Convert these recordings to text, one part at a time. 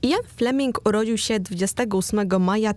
Ian Fleming urodził się 28 maja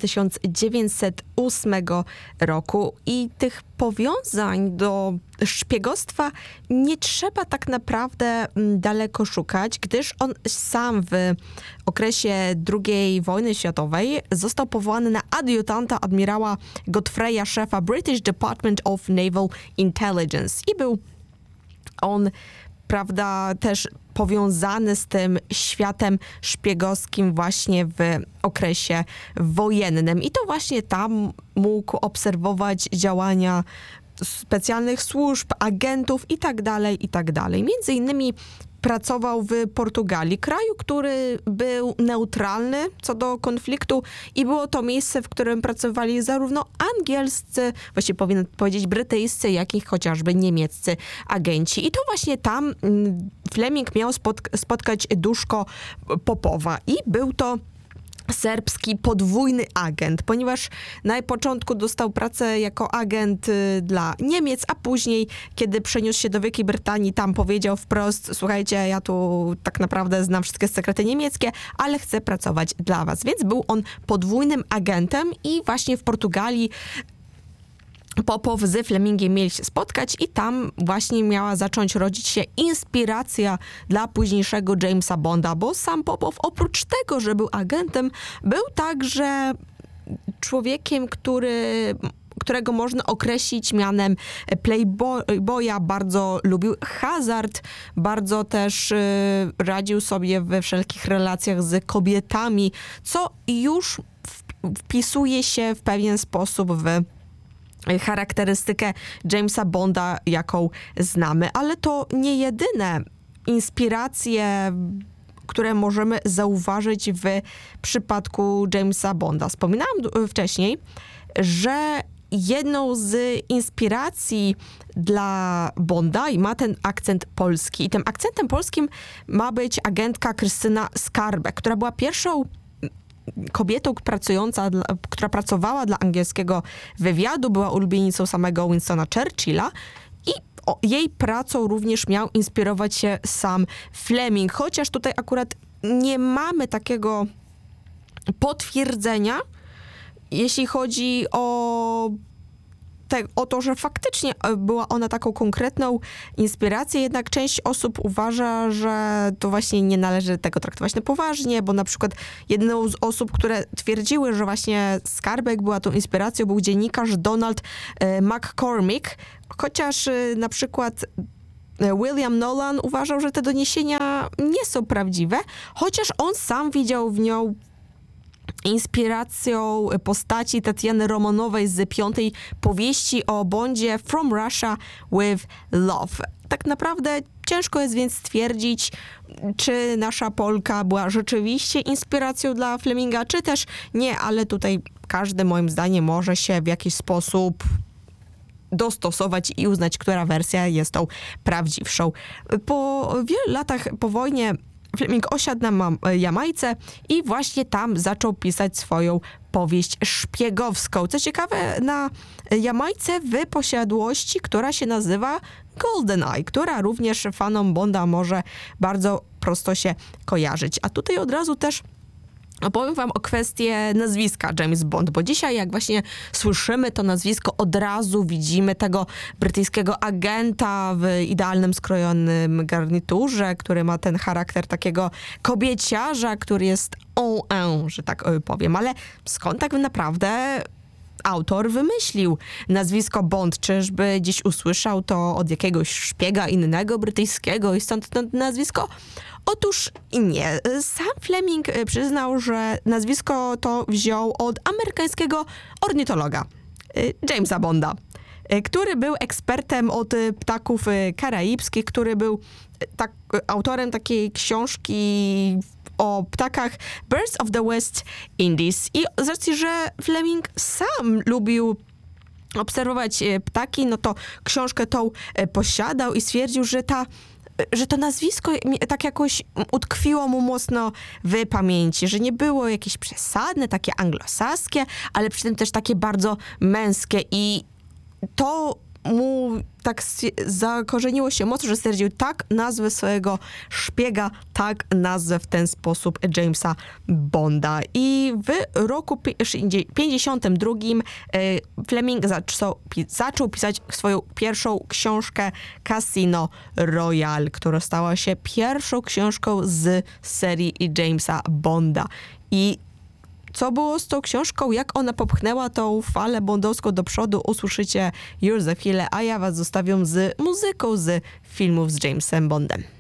1908 roku i tych powiązań do szpiegostwa nie trzeba tak naprawdę daleko szukać, gdyż on sam w okresie II wojny światowej został powołany na adiutanta admirała Godfreya, szefa British Department of Naval Intelligence i był on, prawda, też powiązany z tym światem szpiegowskim właśnie w okresie wojennym. I to właśnie tam mógł obserwować działania specjalnych służb, agentów i tak dalej. Między innymi pracował w Portugalii, kraju, który był neutralny co do konfliktu i było to miejsce, w którym pracowali zarówno angielscy, właściwie powinien powiedzieć brytyjscy, jak i chociażby niemieccy agenci. I to właśnie tam Fleming miał spotkać Duszko Popowa i był to serbski podwójny agent, ponieważ na początku dostał pracę jako agent dla Niemiec, a później, kiedy przeniósł się do Wielkiej Brytanii, tam powiedział wprost: słuchajcie, ja tu tak naprawdę znam wszystkie sekrety niemieckie, ale chcę pracować dla was. Więc był on podwójnym agentem i właśnie w Portugalii Popow z Flemingiem mieli się spotkać i tam właśnie miała zacząć rodzić się inspiracja dla późniejszego Jamesa Bonda, bo sam Popow oprócz tego, że był agentem, był także człowiekiem, którego można określić mianem playboya, bardzo lubił hazard, bardzo też radził sobie we wszelkich relacjach z kobietami, co już wpisuje się w pewien sposób w charakterystykę Jamesa Bonda, jaką znamy. Ale to nie jedyne inspiracje, które możemy zauważyć w przypadku Jamesa Bonda. Wspominałam wcześniej, że jedną z inspiracji dla Bonda i ma ten akcent polski. I tym akcentem polskim ma być agentka Krystyna Skarbek, która była pierwszą kobietą która pracowała dla angielskiego wywiadu, była ulubienicą samego Winstona Churchilla i jej pracą również miał inspirować się sam Fleming. Chociaż tutaj akurat nie mamy takiego potwierdzenia, jeśli chodzi o to, że faktycznie była ona taką konkretną inspiracją, jednak część osób uważa, że to właśnie nie należy tego traktować na poważnie, bo na przykład jedną z osób, które twierdziły, że właśnie Skarbek była tą inspiracją, był dziennikarz Donald McCormick, chociaż na przykład William Nolan uważał, że te doniesienia nie są prawdziwe, chociaż on sam widział w nią inspiracją postaci Tatiany Romanowej z 5. powieści o Bondzie From Russia with Love. Tak naprawdę ciężko jest więc stwierdzić, czy nasza Polka była rzeczywiście inspiracją dla Fleminga, czy też nie, ale tutaj każdy moim zdaniem może się w jakiś sposób dostosować i uznać, która wersja jest tą prawdziwszą. Po wielu latach po wojnie Fleming osiadł na Jamajce i właśnie tam zaczął pisać swoją powieść szpiegowską. Co ciekawe, na Jamajce w posiadłości, która się nazywa GoldenEye, która również fanom Bonda może bardzo prosto się kojarzyć. A tutaj od razu też opowiem wam o kwestii nazwiska James Bond, bo dzisiaj jak właśnie słyszymy to nazwisko, od razu widzimy tego brytyjskiego agenta w idealnym skrojonym garniturze, który ma ten charakter takiego kobieciarza, który jest że tak powiem. Ale skąd tak naprawdę autor wymyślił nazwisko Bond? Czyżby gdzieś usłyszał to od jakiegoś szpiega innego brytyjskiego i stąd to nazwisko? Otóż nie. Sam Fleming przyznał, że nazwisko to wziął od amerykańskiego ornitologa Jamesa Bonda, który był ekspertem od ptaków karaibskich, który był autorem takiej książki o ptakach Birds of the West Indies. I z racji, że Fleming sam lubił obserwować ptaki, no to książkę tą posiadał i stwierdził, że to nazwisko tak jakoś utkwiło mu mocno w pamięci, że nie było jakieś przesadne, takie anglosaskie, ale przy tym też takie bardzo męskie i to mu tak zakorzeniło się mocno, że stwierdził, tak nazwę swojego szpiega, tak nazwę w ten sposób Jamesa Bonda. I w roku 52 Fleming zaczął pisać swoją pierwszą książkę Casino Royale, która stała się pierwszą książką z serii Jamesa Bonda. I co było z tą książką, jak ona popchnęła tą falę bondowską do przodu, usłyszycie już za chwilę, a ja was zostawiam z muzyką z filmów z Jamesem Bondem.